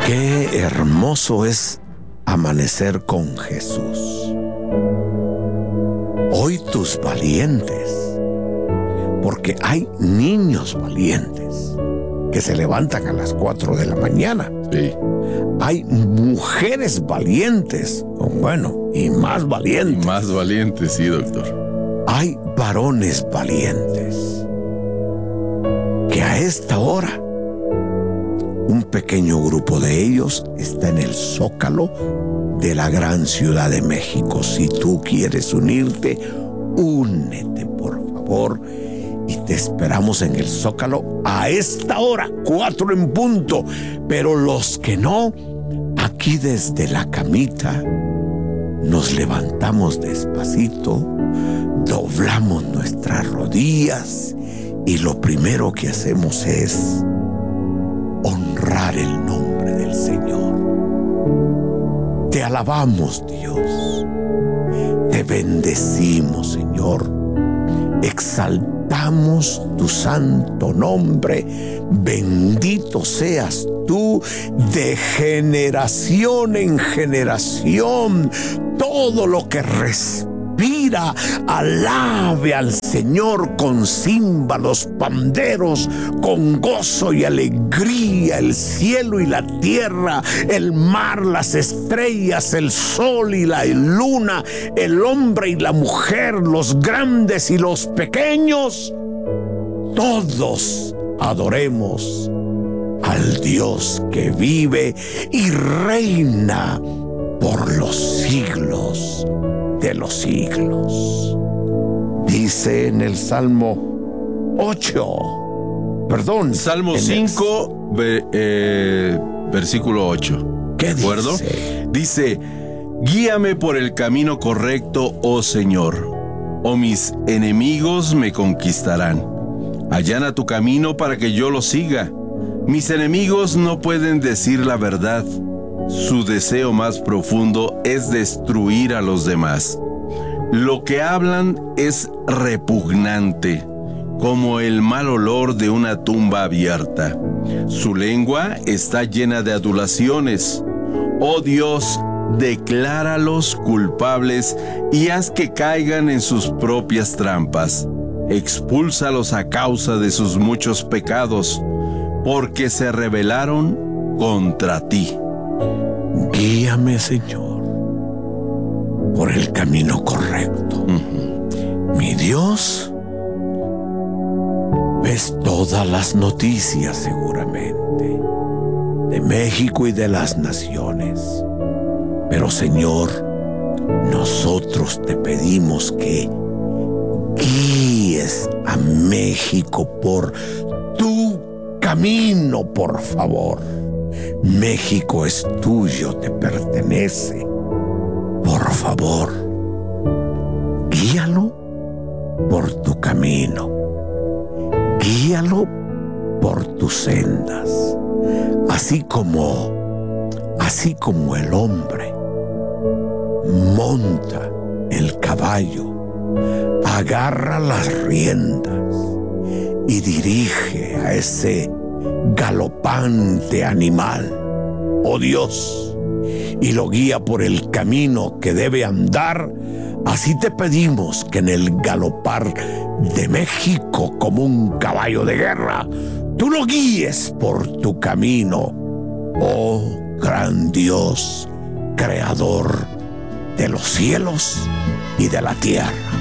Qué hermoso es amanecer con Jesús. Hoy tus valientes, porque hay niños valientes que se levantan a las 4 de la mañana. Sí. Hay mujeres valientes, bueno, y más valientes. Y más valientes, sí, doctor. Hay varones valientes que a esta hora un pequeño grupo de ellos está en el Zócalo de la gran Ciudad de México. Si tú quieres unirte, únete, por favor, y te esperamos en el Zócalo a esta hora, 4 en punto. Pero los que no, aquí desde la camita nos levantamos despacito, doblamos nuestras rodillas y lo primero que hacemos es honrar el nombre del Señor. Te alabamos, Dios. Te bendecimos, Señor. Exaltamos tu santo nombre. Bendito seas tú de generación en generación. Todo lo que respira, alabe al Señor con címbalos, panderos, con gozo y alegría. El cielo y la tierra, el mar, las estrellas, el sol y la luna, el hombre y la mujer, los grandes y los pequeños, todos adoremos al Dios que vive y reina por los siglos de los siglos. Dice en el Salmo 8, perdón, Salmo 5, versículo 8. ¿Qué ¿De acuerdo? dice? Dice: guíame por el camino correcto, oh Señor, o mis enemigos me conquistarán. Allana tu camino para que yo lo siga. Mis enemigos no pueden decir la verdad. Su deseo más profundo es destruir a los demás. Lo que hablan es repugnante, como el mal olor de una tumba abierta. Su lengua está llena de adulaciones. Oh Dios, decláralos culpables y haz que caigan en sus propias trampas. Expúlsalos a causa de sus muchos pecados, porque se rebelaron contra ti. Guíame, Señor, por el camino correcto. Mi Dios, ves todas las noticias seguramente de México y de las naciones. Pero, Señor, nosotros te pedimos que guíes a México por tu camino, por favor. México es tuyo, te pertenece. Por favor, guíalo por tu camino. Guíalo por tus sendas. Así como el hombre monta el caballo, agarra las riendas y dirige a ese galopante animal, oh Dios, y lo guía por el camino que debe andar. Así te pedimos que en el galopar de México como un caballo de guerra, tú lo guíes por tu camino, oh gran Dios, creador de los cielos y de la tierra.